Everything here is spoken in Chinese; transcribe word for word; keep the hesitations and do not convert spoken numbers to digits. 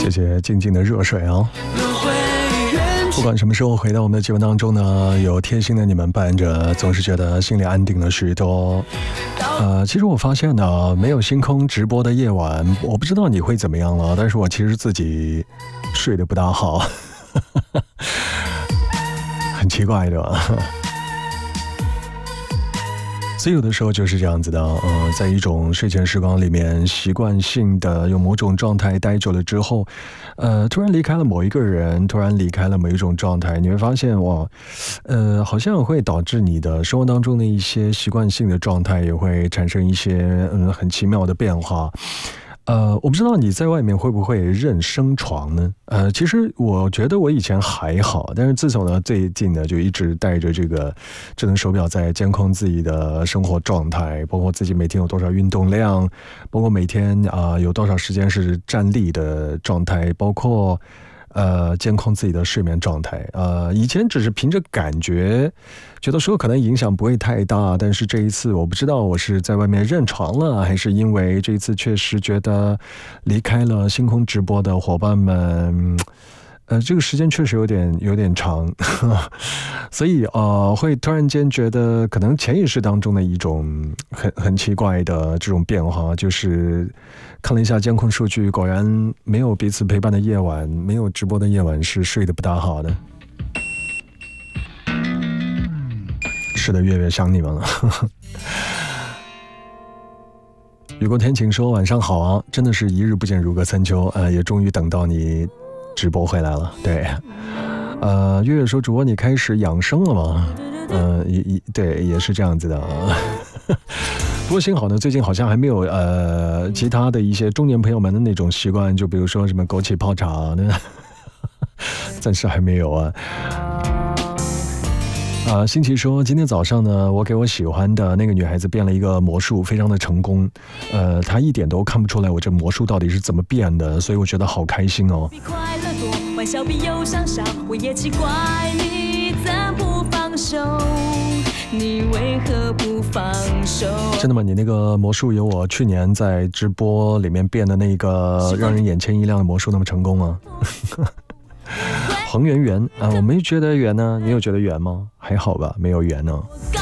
谢谢静静的热水啊。不管什么时候回到我们的节目当中呢，有贴心的你们伴着，总是觉得心里安定了许多。呃，其实我发现呢，没有星空直播的夜晚，我不知道你会怎么样了，但是我其实自己睡得不大好，很奇怪的。所以有的时候就是这样子的，呃，在一种睡前时光里面，习惯性的用某种状态待久了之后，呃，突然离开了某一个人，突然离开了某一种状态，你会发现哇，呃，好像会导致你的生活当中的一些习惯性的状态也会产生一些嗯很奇妙的变化。呃，我不知道你在外面会不会认生床呢？呃，其实我觉得我以前还好，但是自从呢最近呢就一直带着这个智能手表在监控自己的生活状态，包括自己每天有多少运动量，包括每天啊、呃、有多少时间是站立的状态，包括呃监控自己的睡眠状态。呃，以前只是凭着感觉，觉得说可能影响不会太大，但是这一次我不知道我是在外面认床了，还是因为这一次确实觉得离开了星空直播的伙伴们，呃，这个时间确实有点有点长，所以呃，会突然间觉得可能潜意识当中的一种很很奇怪的这种变化，就是看了一下监控数据，果然没有彼此陪伴的夜晚，没有直播的夜晚是睡得不大好的。是的，月月想你们了。雨过天晴说晚上好啊，真的是一日不见如隔三秋，呃，也终于等到你直播回来了。对，呃，月月说主播你开始养生了吗？呃，也对，也是这样子的。不过幸好呢，最近好像还没有呃其他的一些中年朋友们的那种习惯，就比如说什么枸杞泡茶呢，暂时还没有啊。啊，新奇说，今天早上呢，我给我喜欢的那个女孩子变了一个魔术，非常的成功。呃，她一点都看不出来我这魔术到底是怎么变的，所以我觉得好开心哦。比快乐多，玩笑比忧伤少，我也奇怪你怎不放手，你为何不放手？真的吗？你那个魔术有我去年在直播里面变的那个让人眼前一亮的魔术那么成功吗？黄圆圆啊，我没觉得圆呢，你有觉得圆吗？还好吧，没有圆呢。